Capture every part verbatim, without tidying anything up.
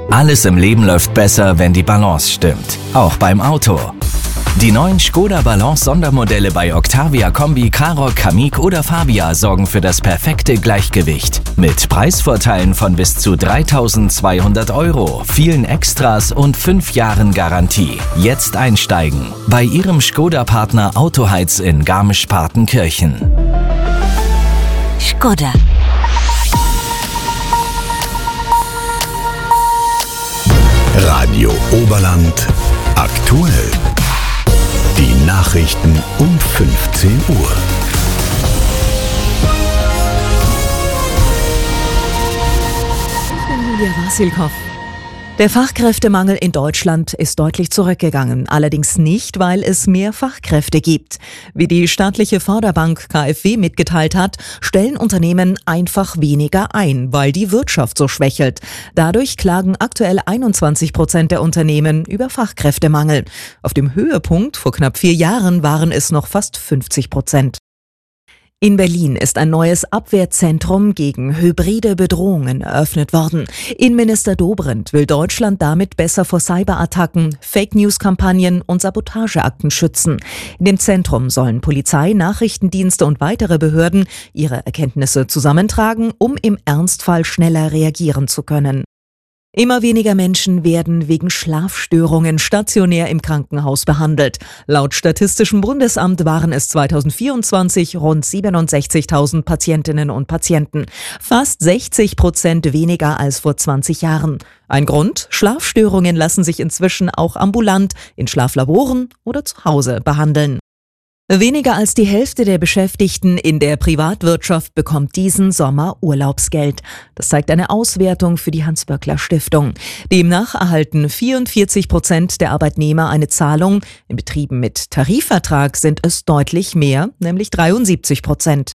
Alles im Leben läuft besser, wenn die Balance stimmt. Auch beim Auto. Die neuen Škoda Balance Sondermodelle bei Octavia Kombi, Karoq, Kamiq oder Fabia sorgen für das perfekte Gleichgewicht. Mit Preisvorteilen von bis zu dreitausendzweihundert Euro, vielen Extras und fünf Jahren Garantie. Jetzt einsteigen. Bei Ihrem Škoda-Partner Autoheiz in Garmisch-Partenkirchen. Škoda. Radio Oberland aktuell. Die Nachrichten um fünfzehn Uhr. Ich bin Julia Wasilkow. Der Fachkräftemangel in Deutschland ist deutlich zurückgegangen, allerdings nicht, weil es mehr Fachkräfte gibt. Wie die staatliche Förderbank K f W mitgeteilt hat, stellen Unternehmen einfach weniger ein, weil die Wirtschaft so schwächelt. Dadurch klagen aktuell einundzwanzig Prozent der Unternehmen über Fachkräftemangel. Auf dem Höhepunkt vor knapp vier Jahren waren es noch fast fünfzig Prozent. In Berlin ist ein neues Abwehrzentrum gegen hybride Bedrohungen eröffnet worden. Innenminister Dobrindt will Deutschland damit besser vor Cyberattacken, Fake-News-Kampagnen und Sabotageakten schützen. In dem Zentrum sollen Polizei, Nachrichtendienste und weitere Behörden ihre Erkenntnisse zusammentragen, um im Ernstfall schneller reagieren zu können. Immer weniger Menschen werden wegen Schlafstörungen stationär im Krankenhaus behandelt. Laut Statistischem Bundesamt waren es zweitausendvierundzwanzig rund siebenundsechzigtausend Patientinnen und Patienten. Fast sechzig Prozent weniger als vor zwanzig Jahren. Ein Grund? Schlafstörungen lassen sich inzwischen auch ambulant in Schlaflaboren oder zu Hause behandeln. Weniger als die Hälfte der Beschäftigten in der Privatwirtschaft bekommt diesen Sommer Urlaubsgeld. Das zeigt eine Auswertung für die Hans-Böckler-Stiftung. Demnach erhalten vierundvierzig Prozent der Arbeitnehmer eine Zahlung. In Betrieben mit Tarifvertrag sind es deutlich mehr, nämlich dreiundsiebzig Prozent.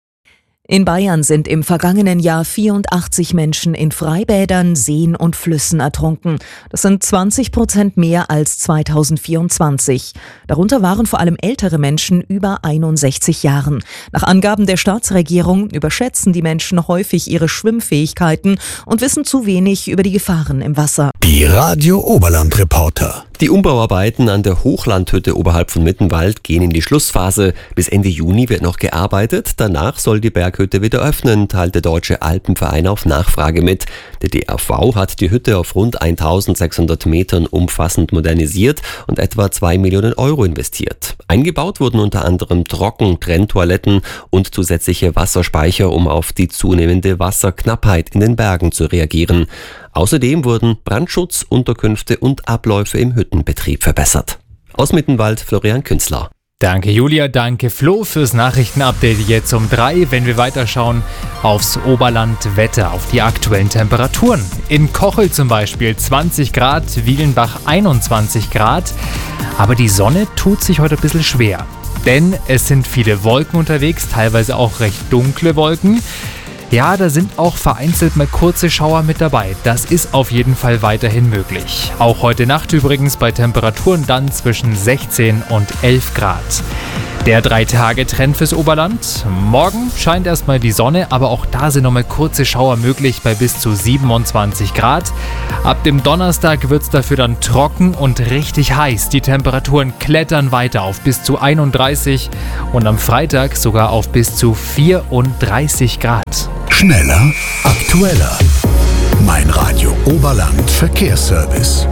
In Bayern sind im vergangenen Jahr vierundachtzig Menschen in Freibädern, Seen und Flüssen ertrunken. Das sind zwanzig Prozent mehr als zweitausendvierundzwanzig. Darunter waren vor allem ältere Menschen über einundsechzig Jahren. Nach Angaben der Staatsregierung überschätzen die Menschen häufig ihre Schwimmfähigkeiten und wissen zu wenig über die Gefahren im Wasser. Die Radio Oberland Reporter. Die Umbauarbeiten an der Hochlandhütte oberhalb von Mittenwald gehen in die Schlussphase. Bis Ende Juni wird noch gearbeitet. Danach soll die Berghütte wieder öffnen, teilt der Deutsche Alpenverein auf Nachfrage mit. Der D A V hat die Hütte auf rund eintausendsechshundert Metern umfassend modernisiert und etwa zwei Millionen Euro investiert. Eingebaut wurden unter anderem Trocken-, Trenntoiletten und zusätzliche Wasserspeicher, um auf die zunehmende Wasserknappheit in den Bergen zu reagieren. Außerdem wurden Brandschutz, Unterkünfte und Abläufe im Hüttenbetrieb verbessert. Aus Mittenwald, Florian Künzler. Danke Julia, danke Flo fürs Nachrichtenupdate jetzt um drei. Wenn wir weiterschauen aufs Oberlandwetter, auf die aktuellen Temperaturen. In Kochel zum Beispiel zwanzig Grad, Wielenbach einundzwanzig Grad. Aber die Sonne tut sich heute ein bisschen schwer. Denn es sind viele Wolken unterwegs, teilweise auch recht dunkle Wolken. Ja, da sind auch vereinzelt mal kurze Schauer mit dabei. Das ist auf jeden Fall weiterhin möglich. Auch heute Nacht übrigens bei Temperaturen dann zwischen sechzehn und elf Grad. Der Drei-Tage-Trend fürs Oberland. Morgen scheint erstmal die Sonne, aber auch da sind nochmal kurze Schauer möglich bei bis zu siebenundzwanzig Grad. Ab dem Donnerstag wird es dafür dann trocken und richtig heiß. Die Temperaturen klettern weiter auf bis zu einunddreißig und am Freitag sogar auf bis zu vierunddreißig Grad. Schneller, aktueller. Mein Radio Oberland Verkehrsservice.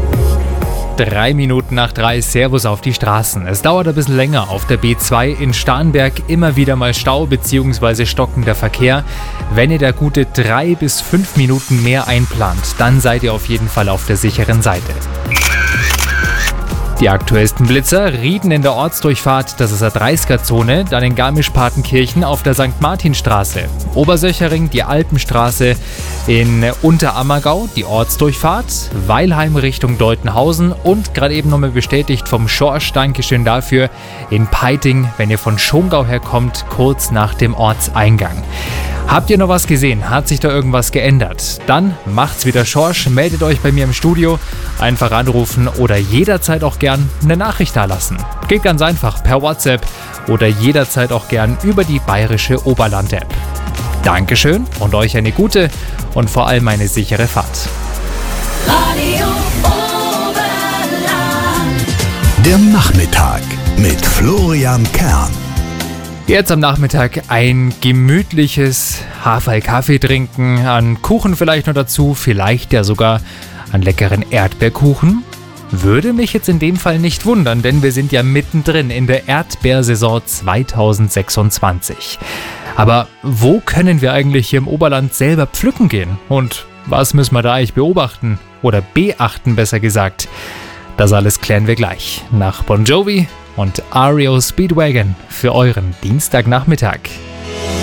Drei Minuten nach drei, Servus auf die Straßen. Es dauert ein bisschen länger. Auf der B zwei in Starnberg immer wieder mal Stau bzw. stockender Verkehr. Wenn ihr da gute drei bis fünf Minuten mehr einplant, dann seid ihr auf jeden Fall auf der sicheren Seite. Die aktuellsten Blitzer: Rieden in der Ortsdurchfahrt, das ist eine dreißiger-Zone, dann in Garmisch-Partenkirchen auf der Sankt Martinstraße. Obersöchering, die Alpenstraße, in Unterammergau, die Ortsdurchfahrt, Weilheim Richtung Deutenhausen und gerade eben nochmal bestätigt vom Schorsch, Dankeschön dafür, in Peiting, wenn ihr von Schongau herkommt, kurz nach dem Ortseingang. Habt ihr noch was gesehen? Hat sich da irgendwas geändert? Dann macht's wieder Schorsch, meldet euch bei mir im Studio, einfach anrufen oder jederzeit auch gern eine Nachricht dalassen. Geht ganz einfach per WhatsApp oder jederzeit auch gern über die bayerische Oberland-App. Dankeschön und euch eine gute und vor allem eine sichere Fahrt. Radio Oberland. Der Nachmittag mit Florian Kern. Jetzt am Nachmittag ein gemütliches Haferl-Kaffee trinken, an Kuchen vielleicht noch dazu, vielleicht ja sogar an leckeren Erdbeerkuchen. Würde mich jetzt in dem Fall nicht wundern, denn wir sind ja mittendrin in der Erdbeersaison zweitausendsechsundzwanzig. Aber wo können wir eigentlich hier im Oberland selber pflücken gehen? Und was müssen wir da eigentlich beobachten? Oder beachten, besser gesagt? Das alles klären wir gleich nach Bon Jovi und R E O Speedwagon für euren Dienstagnachmittag.